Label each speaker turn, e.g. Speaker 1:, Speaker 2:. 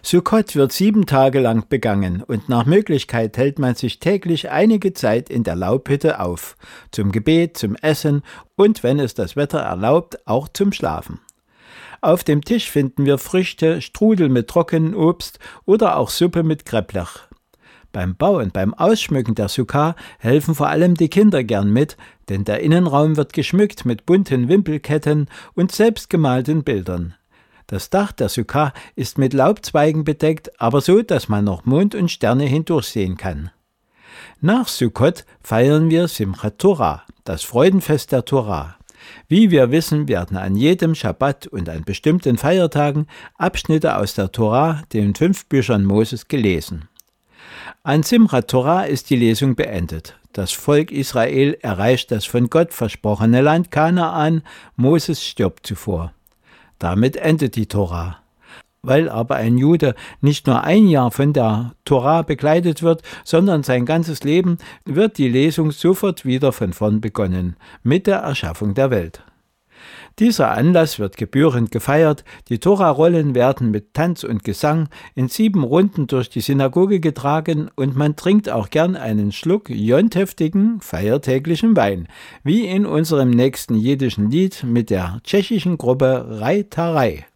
Speaker 1: Sukkot wird 7 Tage lang begangen und nach Möglichkeit hält man sich täglich einige Zeit in der Laubhütte auf, zum Gebet, zum Essen und, wenn es das Wetter erlaubt, auch zum Schlafen. Auf dem Tisch finden wir Früchte, Strudel mit trockenem Obst oder auch Suppe mit Kreplach. Beim Bau und beim Ausschmücken der Sukkah helfen vor allem die Kinder gern mit, denn der Innenraum wird geschmückt mit bunten Wimpelketten und selbstgemalten Bildern. Das Dach der Sukkah ist mit Laubzweigen bedeckt, aber so, dass man noch Mond und Sterne hindurchsehen kann. Nach Sukkot feiern wir Simchat Torah, das Freudenfest der Torah. Wie wir wissen, werden an jedem Schabbat und an bestimmten Feiertagen Abschnitte aus der Torah, den 5 Büchern Moses, gelesen. An Simchat Torah ist die Lesung beendet. Das Volk Israel erreicht das von Gott versprochene Land Kanaan, Moses stirbt zuvor. Damit endet die Torah. Weil aber ein Jude nicht nur ein Jahr von der Torah begleitet wird, sondern sein ganzes Leben, wird die Lesung sofort wieder von vorn begonnen, mit der Erschaffung der Welt. Dieser Anlass wird gebührend gefeiert, die Torah-Rollen werden mit Tanz und Gesang in 7 Runden durch die Synagoge getragen und man trinkt auch gern einen Schluck jonteftigen, feiertäglichen Wein, wie in unserem nächsten jiddischen Lied mit der tschechischen Gruppe Rai Tarei.